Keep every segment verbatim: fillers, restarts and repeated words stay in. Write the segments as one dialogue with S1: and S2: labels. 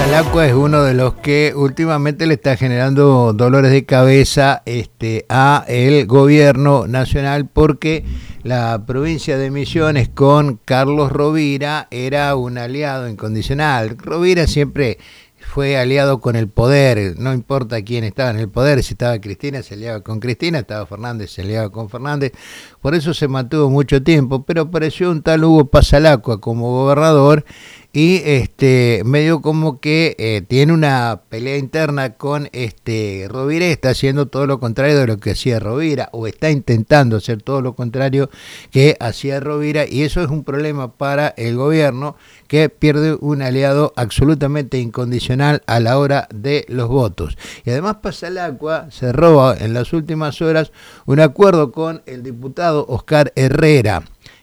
S1: Pasalacqua es uno de los que últimamente le está generando dolores de cabeza este, a el gobierno nacional, porque la provincia de Misiones con Carlos Rovira era un aliado incondicional. Rovira siempre fue aliado con el poder, no importa quién estaba en el poder, si estaba Cristina se aliaba con Cristina, estaba Fernández se aliaba con Fernández, por eso se mantuvo mucho tiempo, pero apareció un tal Hugo Pasalacqua como gobernador y este medio como que eh, tiene una pelea interna con este Rovira y está haciendo todo lo contrario de lo que hacía Rovira, o está intentando hacer todo lo contrario que hacía Rovira, y eso es un problema para el gobierno, que pierde un aliado absolutamente incondicional a la hora de los votos. Y además Pasalacqua se roba en las últimas horas un acuerdo con el diputado Oscar Herrera.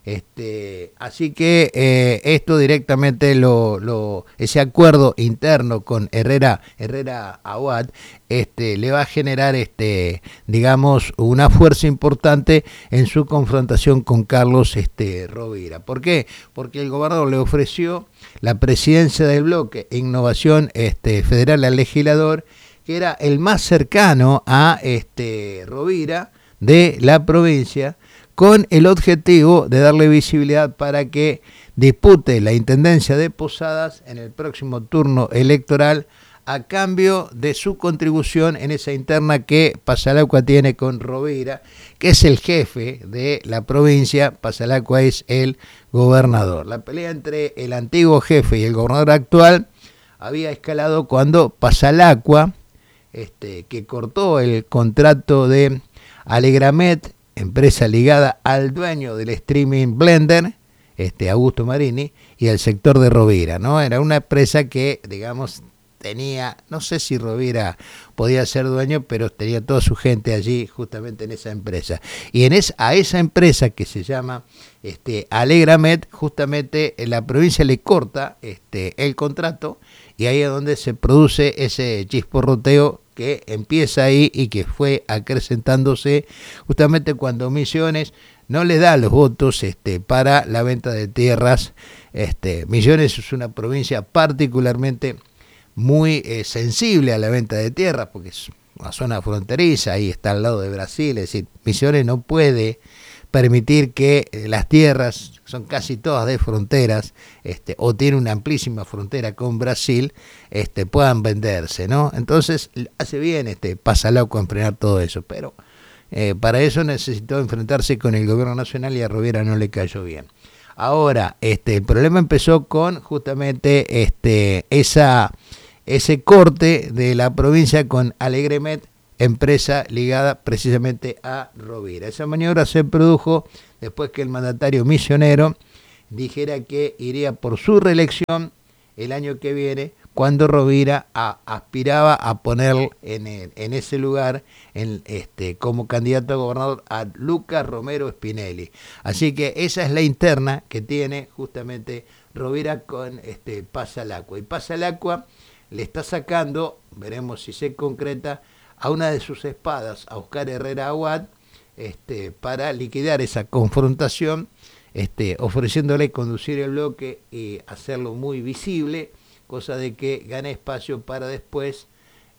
S1: Este, así que eh, esto directamente lo, lo ese acuerdo interno con Herrera Herrera Aguad este le va a generar este digamos una fuerza importante en su confrontación con Carlos este Rovira. ¿Por qué? Porque el gobernador le ofreció la presidencia del bloque Innovación este Federal al legislador, que era el más cercano a este Rovira de la provincia, con el objetivo de darle visibilidad para que dispute la intendencia de Posadas en el próximo turno electoral, a cambio de su contribución en esa interna que Pasalacqua tiene con Rovira, que es el jefe de la provincia. Pasalacqua es el gobernador. La pelea entre el antiguo jefe y el gobernador actual había escalado cuando Pasalacqua, este, que cortó el contrato de Alegramet, empresa ligada al dueño del streaming Blender, este Augusto Marini, y al sector de Rovira, ¿no? Era una empresa que, digamos, tenía, no sé si Rovira podía ser dueño, pero tenía toda su gente allí justamente en esa empresa. Y en es, a esa empresa que se llama este, Alegramet, justamente en la provincia le corta este, el contrato, y ahí es donde se produce ese chisporroteo que empieza ahí y que fue acrecentándose justamente cuando Misiones no le da los votos este, para la venta de tierras. Este, Misiones es una provincia particularmente muy eh, sensible a la venta de tierras, porque es una zona fronteriza, ahí está al lado de Brasil, es decir, Misiones no puede permitir que eh, las tierras, son casi todas de fronteras, este, o tiene una amplísima frontera con Brasil, este, puedan venderse, ¿no? Entonces hace bien este Pasalacqua en frenar todo eso, pero eh, para eso necesitó enfrentarse con el gobierno nacional y a Rovira no le cayó bien. Ahora, este, el problema empezó con justamente este, esa, ese corte de la provincia con Alegramet, empresa ligada precisamente a Rovira. Esa maniobra se produjo después que el mandatario misionero dijera que iría por su reelección el año que viene, cuando Rovira a, aspiraba a poner en, el, en ese lugar en, este, como candidato a gobernador a Lucas Romero Spinelli. Así que esa es la interna que tiene justamente Rovira con este, Pasalacqua. Y Pasalacqua le está sacando, veremos si se concreta, a una de sus espadas, a Oscar Herrera Aguad, este, para liquidar esa confrontación, este, ofreciéndole conducir el bloque y hacerlo muy visible, cosa de que gane espacio para después,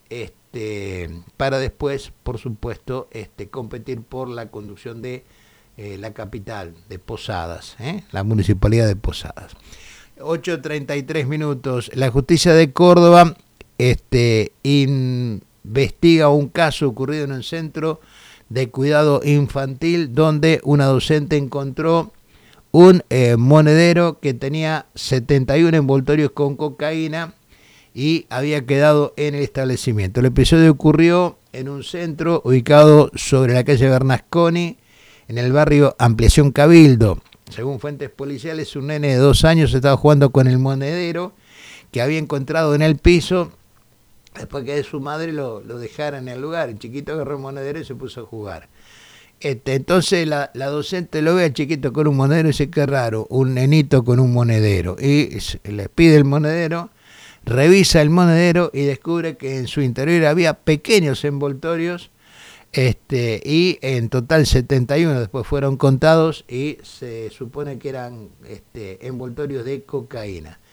S1: este, para después, por supuesto, este, competir por la conducción de eh, la capital, de Posadas, ¿eh? La municipalidad de Posadas. ocho treinta y tres minutos. La justicia de Córdoba este, investiga un caso ocurrido en un centro de cuidado infantil donde una docente encontró un eh, monedero que tenía setenta y uno envoltorios con cocaína y había quedado en el establecimiento. El episodio ocurrió en un centro ubicado sobre la calle Bernasconi, en el barrio Ampliación Cabildo. Según fuentes policiales, un nene de dos años estaba jugando con el monedero que había encontrado en el piso después que de su madre lo, lo dejara en el lugar. El chiquito agarró el monedero y se puso a jugar. Este, entonces la, la docente lo ve al chiquito con un monedero y dice: qué raro, un nenito con un monedero. Y le pide el monedero, revisa el monedero y descubre que en su interior había pequeños envoltorios, este, y en total setenta y uno, después fueron contados y se supone que eran este, envoltorios de cocaína.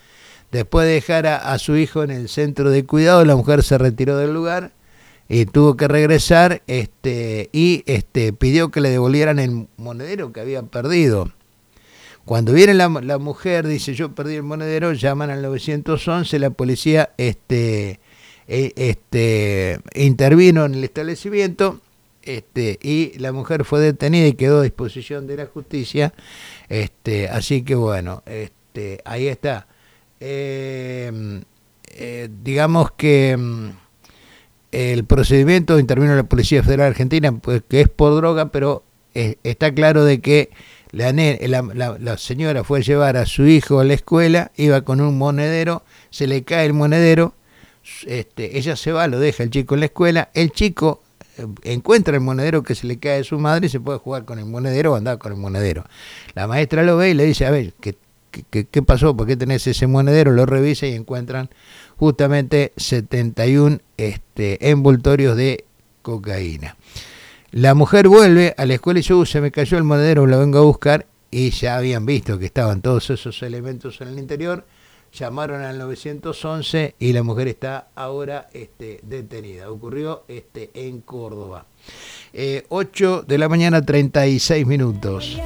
S1: Después de dejar a, a su hijo en el centro de cuidado, la mujer se retiró del lugar y tuvo que regresar este, y este, pidió que le devolvieran el monedero que había perdido. Cuando viene la, la mujer, dice, yo perdí el monedero, llaman al nueve once, la policía este, este, intervino en el establecimiento este, y la mujer fue detenida y quedó a disposición de la justicia. Este, así que bueno, este, ahí está. Eh, eh, digamos que el procedimiento intervino la Policía Federal Argentina, pues, que es por droga, pero eh, está claro de que la, la, la, la señora fue a llevar a su hijo a la escuela, iba con un monedero, se le cae el monedero, este, ella se va, lo deja el chico en la escuela, el chico eh, encuentra el monedero que se le cae de su madre y se puede jugar con el monedero o andar con el monedero. La maestra lo ve y le dice, a ver, ¿qué, qué, qué pasó? ¿Por qué tenés ese monedero? Lo revisa y encuentran justamente setenta y uno este, envoltorios de cocaína. La mujer vuelve a la escuela y dice, uh, se me cayó el monedero, lo vengo a buscar, y ya habían visto que estaban todos esos elementos en el interior, llamaron al nueve once y la mujer está ahora este, detenida. Ocurrió este, en Córdoba. Eh, ocho de la mañana, treinta y seis minutos.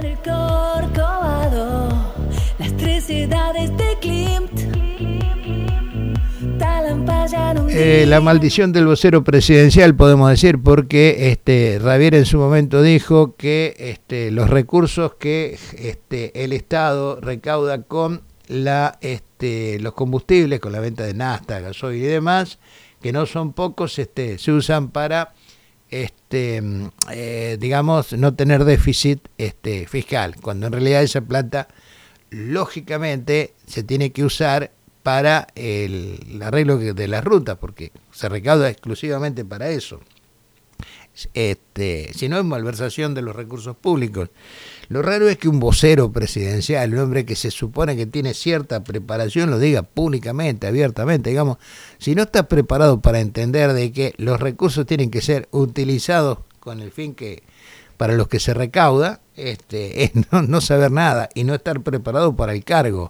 S1: Las tres edades de Klimt. Eh, la maldición del vocero presidencial, podemos decir, porque este Ravier en su momento dijo que este, los recursos que este, el Estado recauda con la este, los combustibles, con la venta de nafta, gasoil y demás, que no son pocos, este, se usan para este eh, digamos no tener déficit este, fiscal, cuando en realidad esa plata lógicamente se tiene que usar para el, el arreglo de las rutas, porque se recauda exclusivamente para eso. Este, si no es malversación de los recursos públicos. Lo raro es que un vocero presidencial, un hombre que se supone que tiene cierta preparación, lo diga públicamente, abiertamente, digamos, si no está preparado para entender de que los recursos tienen que ser utilizados con el fin que para los que se recauda, este, es no, no saber nada y no estar preparado para el cargo.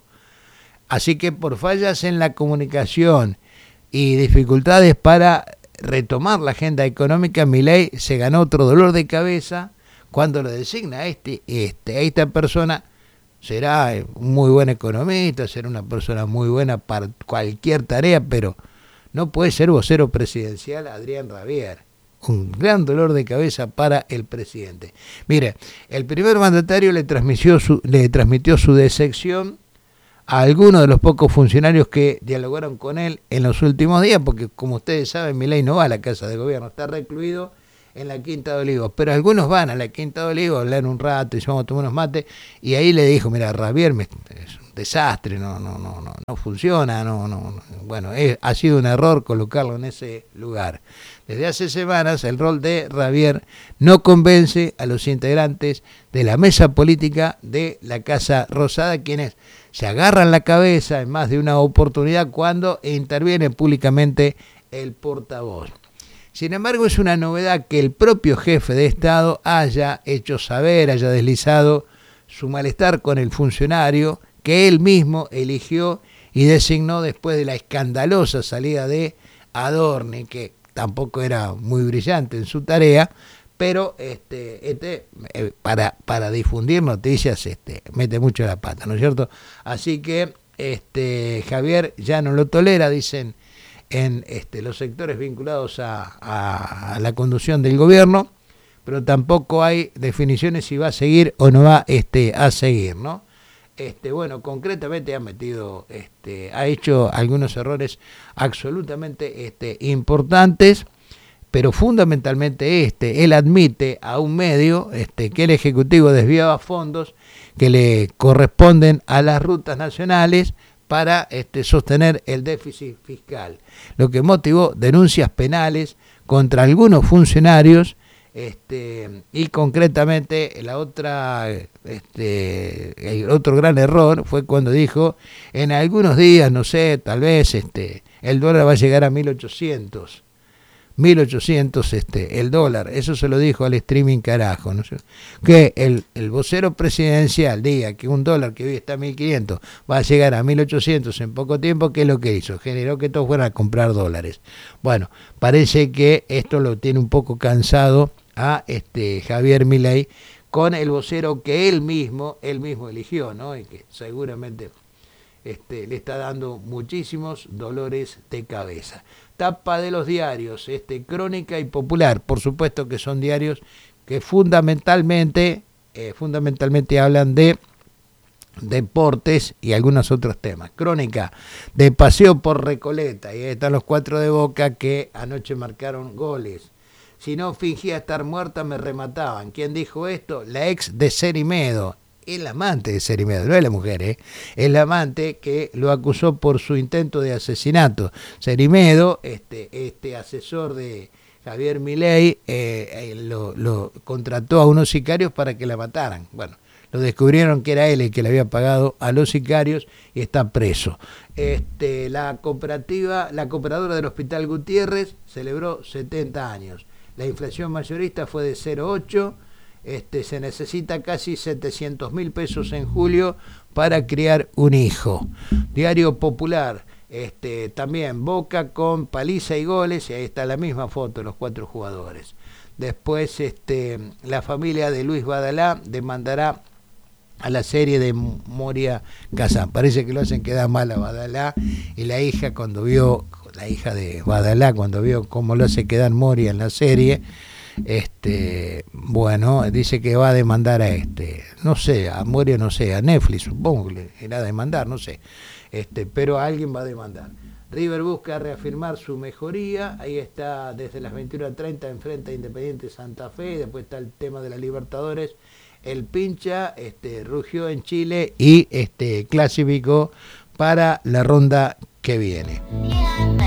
S1: Así que por fallas en la comunicación y dificultades para retomar la agenda económica, Milei se ganó otro dolor de cabeza cuando lo designa a este, este, a esta persona. Será un muy buen economista, será una persona muy buena para cualquier tarea, pero no puede ser vocero presidencial Adrián Ravier. Un gran dolor de cabeza para el presidente. Mire, el primer mandatario le transmitió su, le transmitió su decepción a algunos de los pocos funcionarios que dialogaron con él en los últimos días, porque como ustedes saben, Milei no va a la Casa de Gobierno, está recluido en la Quinta de Olivos, pero algunos van a la Quinta de Olivos, hablan un rato y se vamos a tomar unos mates, y ahí le dijo, mira, Ravier me, es un desastre, no, no, no, no, no funciona, no, no, no. Bueno, es, ha sido un error colocarlo en ese lugar. Desde hace semanas el rol de Ravier no convence a los integrantes de la mesa política de la Casa Rosada, quienes se agarran la cabeza en más de una oportunidad cuando interviene públicamente el portavoz. Sin embargo, es una novedad que el propio jefe de Estado haya hecho saber, haya deslizado su malestar con el funcionario que él mismo eligió y designó después de la escandalosa salida de Adorni, que tampoco era muy brillante en su tarea, pero este, este eh, para, para difundir noticias este, mete mucho la pata, ¿no es cierto? Así que este, Javier ya no lo tolera, dicen en este, los sectores vinculados a, a, a la conducción del gobierno, pero tampoco hay definiciones si va a seguir o no va este, a seguir, ¿no? Este, bueno, concretamente ha metido, este, ha hecho algunos errores absolutamente este, importantes, pero fundamentalmente este, él admite a un medio este, que el Ejecutivo desviaba fondos que le corresponden a las rutas nacionales para este, sostener el déficit fiscal, lo que motivó denuncias penales contra algunos funcionarios. Este, y concretamente la otra, este, el otro gran error fue cuando dijo, en algunos días, no sé, tal vez este, el dólar va a llegar a mil ochocientos. mil ochocientos este, el dólar. Eso se lo dijo al streaming carajo, ¿no? Que el, el vocero presidencial diga que un dólar que hoy está a mil quinientos va a llegar a mil ochocientos en poco tiempo. ¿Qué es lo que hizo? Generó que todos fueran a comprar dólares. Bueno, parece que esto lo tiene un poco cansado a este Javier Milei, con el vocero que él mismo, él mismo eligió, ¿no? Y que seguramente este, le está dando muchísimos dolores de cabeza. Tapa de los diarios, este, Crónica y Popular, por supuesto que son diarios que fundamentalmente, eh, fundamentalmente hablan de deportes y algunos otros temas. Crónica, de paseo por Recoleta, y ahí están los cuatro de Boca que anoche marcaron goles. Si no fingía estar muerta, me remataban. ¿Quién dijo esto? La ex de Cerimedo, el amante de Cerimedo, no es la mujer, ¿eh? Es la amante que lo acusó por su intento de asesinato. Cerimedo, este, este asesor de Javier Milei, eh, eh, lo, lo contrató a unos sicarios para que la mataran. Bueno, lo descubrieron que era él el que le había pagado a los sicarios y está preso. Este, la cooperativa, la cooperadora del Hospital Gutiérrez celebró setenta años. La inflación mayorista fue de cero coma ocho, este, se necesita casi setecientos mil pesos en julio para criar un hijo. Diario Popular, este, también Boca con paliza y goles, y ahí está la misma foto de los cuatro jugadores. Después este, la familia de Luis Badalá demandará a la serie de Moria Kazan. Parece que lo hacen quedar mal a Badalá, y la hija cuando vio, la hija de Badalá cuando vio cómo lo hace quedar Moria en la serie, este, bueno, dice que va a demandar a este, no sé, a Moria no sé, a Netflix supongo que le irá a demandar, no sé, este, pero alguien va a demandar. River busca reafirmar su mejoría, ahí está desde las veintiuna treinta enfrenta a Independiente Santa Fe, después está el tema de la Libertadores. El Pincha este, rugió en Chile y este, clasificó para la ronda que viene.